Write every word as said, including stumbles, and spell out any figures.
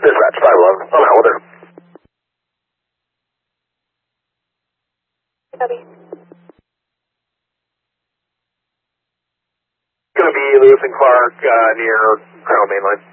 Dispatch five eleven, on hot weather. Copy. Going to be Lewis and Clark uh, near Crown Main Line.